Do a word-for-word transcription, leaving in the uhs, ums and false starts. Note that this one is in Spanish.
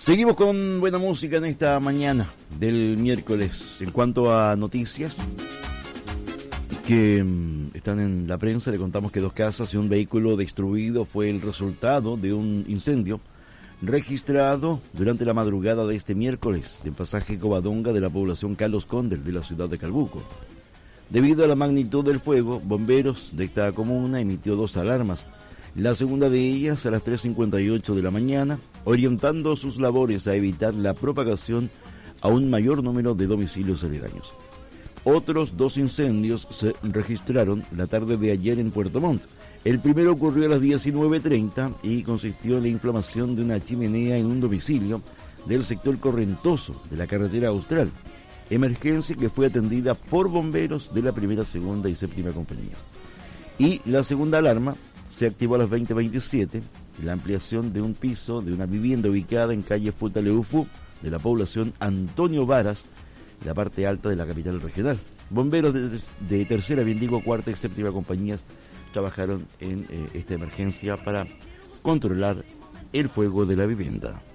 Seguimos con buena música en esta mañana del miércoles. En cuanto a noticias que mmm, están en la prensa, le contamos que dos casas y un vehículo destruido fue el resultado de un incendio registrado durante la madrugada de este miércoles en pasaje Covadonga de la población Carlos Condel de la ciudad de Calbuco. Debido a la magnitud del fuego, bomberos de esta comuna emitió dos alarmas. La segunda de ellas a las tres cincuenta y ocho de la mañana, orientando sus labores a evitar la propagación a un mayor número de domicilios aledaños. Otros dos incendios se registraron la tarde de ayer en Puerto Montt. El primero ocurrió a las diecinueve treinta y consistió en la inflamación de una chimenea en un domicilio del sector Correntoso de la carretera Austral. Emergencia que fue atendida por bomberos de la primera, segunda y séptima compañías. Y la segunda alarma se activó a las veinte veintisiete, la ampliación de un piso de una vivienda ubicada en calle Futaleufú de la población Antonio Varas, la parte alta de la capital regional. Bomberos de, de tercera, bien digo, cuarta y séptima compañías trabajaron en eh, esta emergencia para controlar el fuego de la vivienda.